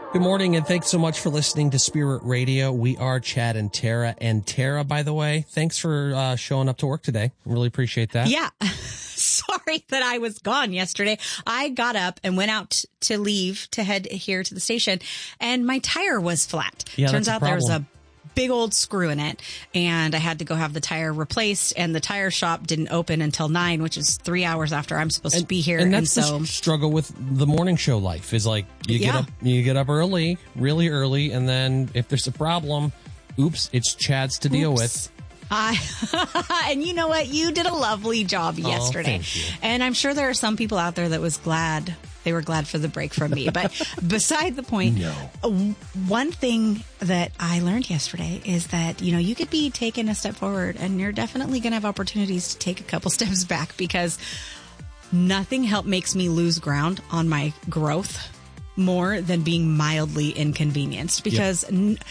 Good morning, and thanks so much for listening to Spirit Radio. We are Chad and Tara. And Tara, by the way, thanks for showing up to work today. Really appreciate that. Yeah. Sorry that I was gone yesterday. I got up and went out to leave to head here to the station, and my tire was flat. Yeah, Turns out there was problem. a big old screw in it, and I had to go have the tire replaced, and the tire shop didn't open until 9, which is 3 hours after I'm supposed to be here. And that's the struggle with the morning show life is like you get up early, really early, and then if there's a problem, oops, it's Chad's to deal with. And you know what? You did a lovely job yesterday. Thank you. And I'm sure there are some people out there that was glad. They were glad for the break from me. But beside the point, one thing that I learned yesterday is that, you know, you could be taking a step forward and you're definitely going to have opportunities to take a couple steps back, because nothing makes me lose ground on my growth more than being mildly inconvenienced, because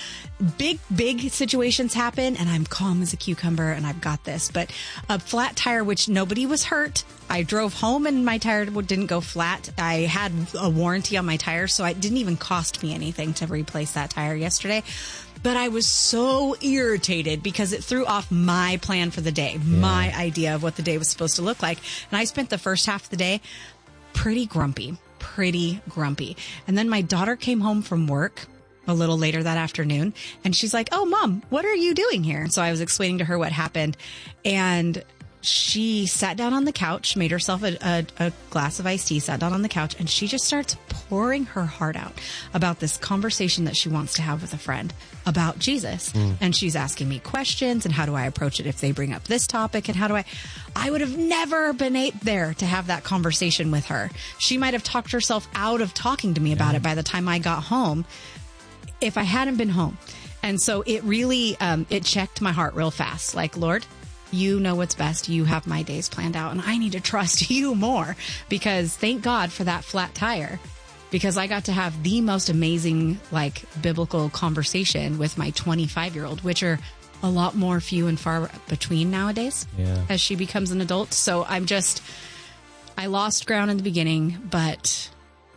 big situations happen and I'm calm as a cucumber and I've got this. But a flat tire, which nobody was hurt. I drove home and my tire didn't go flat. I had a warranty on my tire, so it didn't even cost me anything to replace that tire yesterday. But I was so irritated because it threw off my plan for the day, my idea of what the day was supposed to look like. And I spent the first half of the day pretty grumpy. And then my daughter came home from work a little later that afternoon, and she's like, "Oh, Mom, what are you doing here?" So I was explaining to her what happened, and she sat down on the couch, made herself a glass of iced tea, sat down on the couch, and she just starts pouring her heart out about this conversation that she wants to have with a friend about Jesus. And she's asking me questions, and how do I approach it if they bring up this topic, and how do I would have never been there to have that conversation with her. She might have talked herself out of talking to me about it by the time I got home, if I hadn't been home. And so it really, it checked my heart real fast. Like, Lord, you know what's best. You have my days planned out, and I need to trust you more, because thank God for that flat tire, because I got to have the most amazing, like, biblical conversation with my 25-year-old, which are a lot more few and far between nowadays as she becomes an adult. So I lost ground in the beginning, but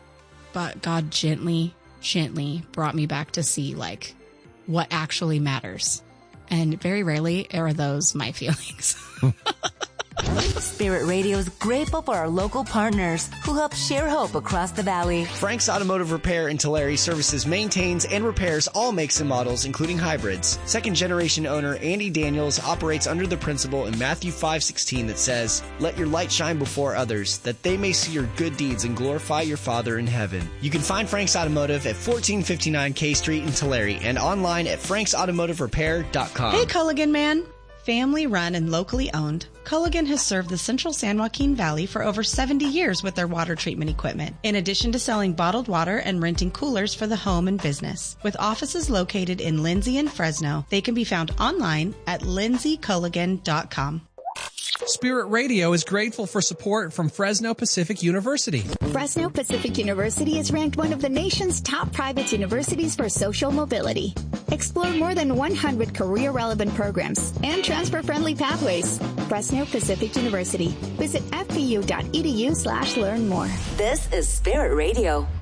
God gently brought me back to see, like, what actually matters. And very rarely are those my feelings. Spirit Radio is grateful for our local partners who help share hope across the valley. Frank's Automotive Repair in Tulare services, maintains, and repairs all makes and models, including hybrids. Second-generation owner Andy Daniels operates under the principle in Matthew 5:16 that says, "Let your light shine before others, that they may see your good deeds and glorify your Father in heaven." You can find Frank's Automotive at 1459 K Street in Tulare and online at franksautomotiverepair.com. Hey, Culligan man. Family run and locally owned, Culligan has served the central San Joaquin Valley for over 70 years with their water treatment equipment, in addition to selling bottled water and renting coolers for the home and business. With offices located in Lindsay and Fresno, they can be found online at lindsayculligan.com. Spirit Radio is grateful for support from Fresno Pacific University. Fresno Pacific University is ranked one of the nation's top private universities for social mobility. Explore more than 100 career-relevant programs and transfer-friendly pathways. Fresno Pacific University. Visit fpu.edu/learn more. This is Spirit Radio.